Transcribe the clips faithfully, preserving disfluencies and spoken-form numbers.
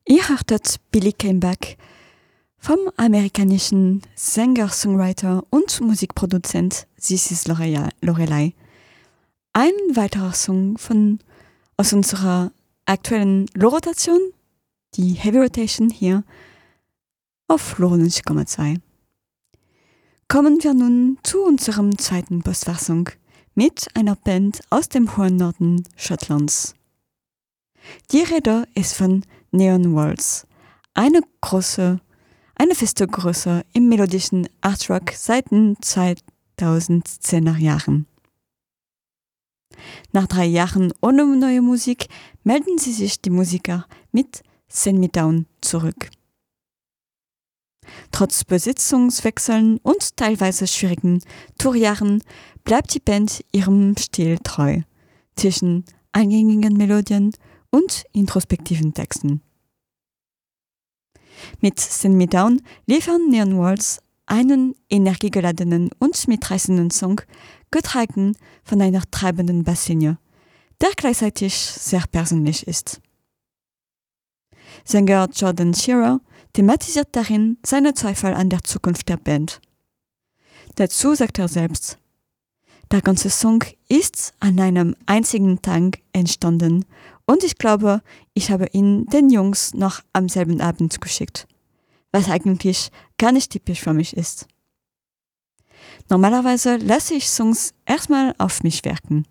Ihr hörtet Billy Came Back vom amerikanischen Sänger, Songwriter und Musikproduzent This Is Lorelei. Ein weiterer Song von, aus unserer aktuellen Lo-Rotation, die Heavy Rotation hier auf Lo neunzig Komma zwei. Kommen wir nun zu unserem zweiten Postfassung mit einer Band aus dem hohen Norden Schottlands. Die Rede ist von Neon Waltz, eine große, eine feste Größe im melodischen Artrock seit den zweitausendzehner Jahren. Nach drei Jahren ohne neue Musik melden sie sich die Musiker mit Send Me Down zurück. Trotz Besitzungswechseln und teilweise schwierigen Tourjahren bleibt die Band ihrem Stil treu, zwischen eingängigen Melodien und introspektiven Texten. Mit Send Me Down liefern Neon Waltz einen energiegeladenen und mitreißenden Song, getragen von einer treibenden Basslinie, der gleichzeitig sehr persönlich ist. Sänger Jordan Shearer thematisiert darin seine Zweifel an der Zukunft der Band. Dazu sagt er selbst: Der ganze Song ist an einem einzigen Tag entstanden und ich glaube, ich habe ihn den Jungs noch am selben Abend geschickt, was eigentlich gar nicht typisch für mich ist. Normalerweise lasse ich Songs erstmal auf mich wirken.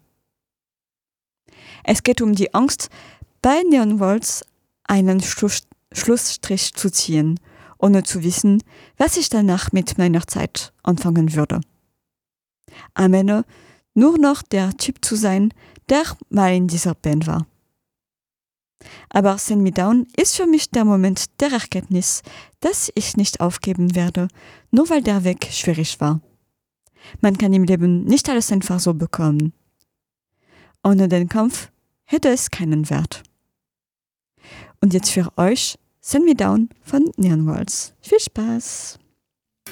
Es geht um die Angst, bei Neon Waltz einen Schluss, Schlussstrich zu ziehen, ohne zu wissen, was ich danach mit meiner Zeit anfangen würde. Am Ende nur noch der Typ zu sein, der mal in dieser Band war. Aber Send Me Down ist für mich der Moment der Erkenntnis, dass ich nicht aufgeben werde, nur weil der Weg schwierig war. Man kann im Leben nicht alles einfach so bekommen. Ohne den Kampf hätte es keinen Wert. Und jetzt für euch Send Me Down von Neon Waltz. Viel Spaß!